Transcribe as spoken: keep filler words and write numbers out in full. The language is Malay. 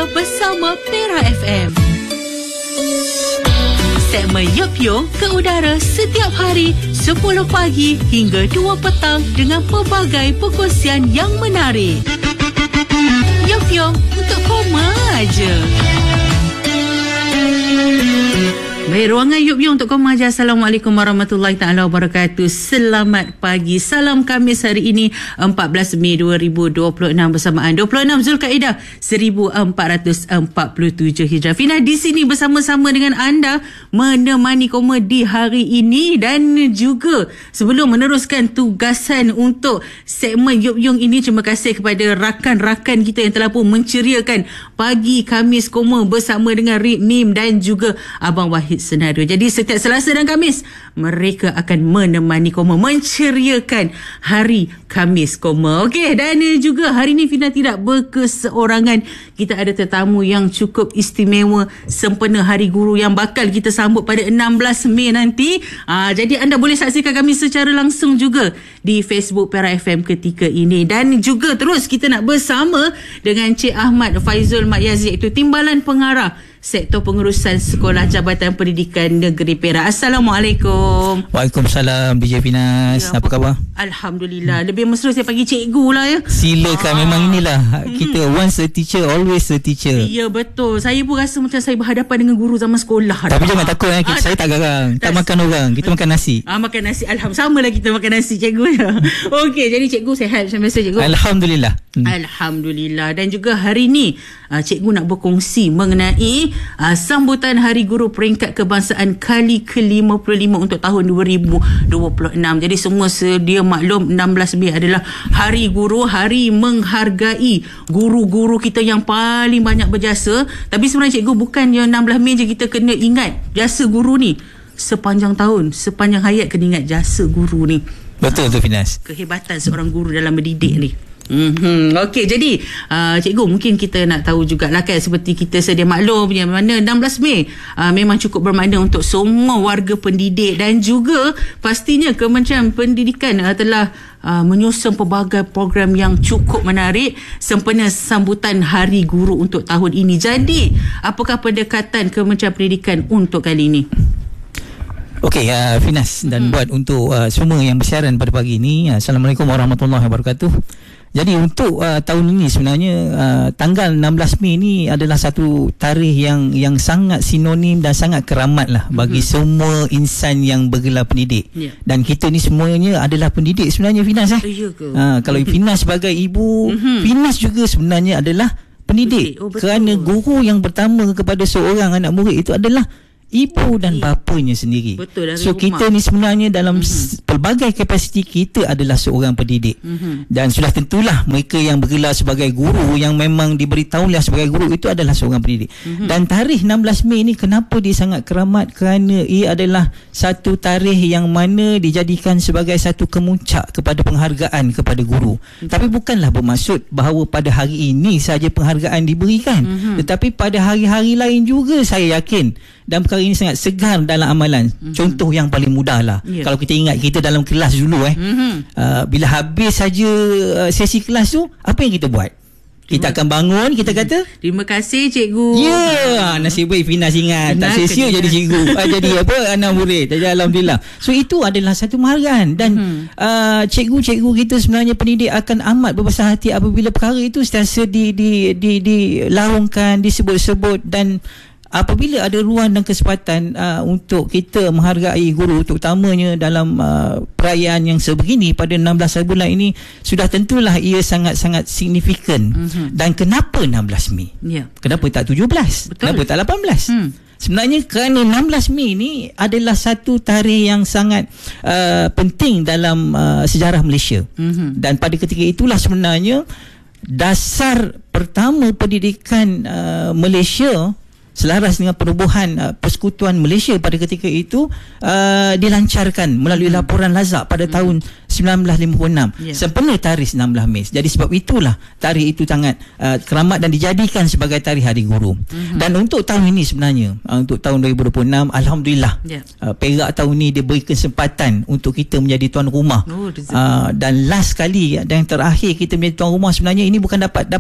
tiga bersama Pera F M. Segmen Yup Yung ke udara setiap hari sepuluh pagi hingga dua petang dengan pelbagai perkongsian yang menarik. Yup Yung untuk koma aja. Baik, ruangan Yup Yung untuk koma aja. Assalamualaikum warahmatullahi taala wabarakatuh. Selamat pagi. Salam Khamis hari ini empat belas Mei dua ribu dua puluh enam bersamaan dua puluh enam Zulkaidah seribu empat ratus empat puluh tujuh Hijrah. Fina di sini bersama-sama dengan anda menemani koma di hari ini, dan juga sebelum meneruskan tugasan untuk segmen Yup Yung ini, terima kasih kepada rakan-rakan kita yang telah pun menceriakan pagi Khamis koma bersama dengan Rip Mim dan juga Abang Wahid Senario. Jadi setiap Selasa dan Khamis mereka akan menemani koma, menceriakan hari Khamis koma. Okey, dan juga hari ini Fina tidak berkeseorangan. Kita ada tetamu yang cukup istimewa sempena Hari Guru yang bakal kita sambut pada enam belas Mei nanti. Aa, jadi anda boleh saksikan kami secara langsung juga di Facebook Pera F M ketika ini. Dan juga terus kita nak bersama dengan Cik Ahmad Faizul Mat Yazid, iaitu Timbalan Pengarah Sektor Pengurusan Sekolah Jabatan Pendidikan Negeri Perak. Assalamualaikum. Waalaikumsalam D J Finas. Ya, apa, apa khabar? Alhamdulillah. Lebih mesra saya panggil cikgu lah ya. Silakan, ah. Memang inilah kita once a teacher always a teacher. Ya, betul. Saya pun rasa macam saya berhadapan dengan guru zaman sekolah. Tapi dah. Jangan takut eh. Kita, ah, saya tak garang. Tak, tak makan orang. Kita makan nasi. Ah, makan nasi. Alhamdulillah. Sama lah kita makan nasi, cikgu ya. Okey, jadi cikgu sihat macam biasa, cikgu. Alhamdulillah. Hmm. Alhamdulillah. Dan juga hari ni cikgu nak berkongsi mengenai Uh, sambutan Hari Guru Peringkat Kebangsaan kali ke lima puluh lima untuk tahun dua ribu dua puluh enam. Jadi semua sedia maklum, enam belas Mei adalah Hari Guru, hari menghargai guru-guru kita yang paling banyak berjasa. Tapi sebenarnya cikgu, bukan yang enam belas Mei je kita kena ingat jasa guru ni. Sepanjang tahun, sepanjang hayat kena ingat jasa guru ni. Betul tu Finas. Kehebatan seorang guru dalam mendidik ni. Mm-hmm. Okey, jadi uh, cikgu, mungkin kita nak tahu jugalah kan, seperti kita sedia maklum yang mana enam belas Mei uh, memang cukup bermakna untuk semua warga pendidik, dan juga pastinya Kementerian Pendidikan uh, telah uh, menyusun pelbagai program yang cukup menarik sempena sambutan Hari Guru untuk tahun ini. Jadi apakah pendekatan Kementerian Pendidikan untuk kali ini? Okey, uh, Finas dan hmm. buat untuk uh, semua yang bersiaran pada pagi ini, Assalamualaikum warahmatullahi wabarakatuh. Jadi untuk uh, tahun ini sebenarnya uh, tanggal enam belas Mei ni adalah satu tarikh yang yang sangat sinonim dan sangat keramat lah bagi mm-hmm. semua insan yang bergelar pendidik. Yeah. Dan kita ni semuanya adalah pendidik sebenarnya, Finas eh. Ya ke? Uh, kalau Finas sebagai ibu, mm-hmm. Finas juga sebenarnya adalah pendidik. Oh, kerana guru yang pertama kepada seorang anak murid itu adalah ibu dan bapanya sendiri. Betul, so rumah. Kita ni sebenarnya dalam mm-hmm. pelbagai kapasiti kita adalah seorang pendidik. Mm-hmm. Dan sudah tentulah mereka yang bergelar sebagai guru, yang memang diberitahulah sebagai guru, itu adalah seorang pendidik. Mm-hmm. Dan tarikh enam belas Mei ni kenapa dia sangat keramat? Kerana ia adalah satu tarikh yang mana dijadikan sebagai satu kemuncak kepada penghargaan kepada guru. Mm-hmm. Tapi bukanlah bermaksud bahawa pada hari ini saja penghargaan diberikan. Mm-hmm. Tetapi pada hari-hari lain juga saya yakin, dan perkara ini sangat segar dalam amalan. Mm-hmm. Contoh yang paling mudah lah. Yeah. Kalau kita ingat kita dalam kelas dulu eh. Mm-hmm. Uh, bila habis saja uh, sesi kelas tu, apa yang kita buat? Kita akan bangun, kita kata terima kasih cikgu. Ya, yeah, nasib baik Finas ingat. Tak sia-sia jadi cikgu. uh, jadi apa, anak murid. Jadi alhamdulillah. So itu adalah satu penghargaan. Dan mm-hmm. uh, cikgu-cikgu kita sebenarnya pendidik akan amat berbesar hati apabila perkara itu sentiasa di di di dilarungkan, disebut-sebut, dan apabila ada ruang dan kesempatan uh, untuk kita menghargai guru, terutamanya dalam uh, perayaan yang sebegini pada enam belas bulan ini, sudah tentulah ia sangat-sangat signifikan. Mm-hmm. Dan kenapa enam belas Mei? Yeah. Kenapa tak tujuh belas? Betul. Kenapa tak lapan belas? Mm. Sebenarnya kerana enam belas Mei ini adalah satu tarikh yang sangat uh, penting dalam uh, sejarah Malaysia. Mm-hmm. Dan pada ketika itulah sebenarnya dasar pertama pendidikan uh, Malaysia selaras dengan perubahan uh, Persekutuan Malaysia pada ketika itu uh, dilancarkan melalui hmm. laporan Lazak pada hmm. tahun sembilan belas lima puluh enam. Yeah. Sempena tarikh enam belas Mei. Jadi sebab itulah tarikh itu sangat uh, keramat dan dijadikan sebagai tarikh Hari Guru. Hmm. Dan untuk tahun ini sebenarnya, uh, untuk tahun dua ribu dua puluh enam, alhamdulillah, yeah. uh, Perak tahun ini dia beri kesempatan untuk kita menjadi tuan rumah. Oh, uh, dan last kali dan yang terakhir kita menjadi tuan rumah sebenarnya ini bukan dapat dapat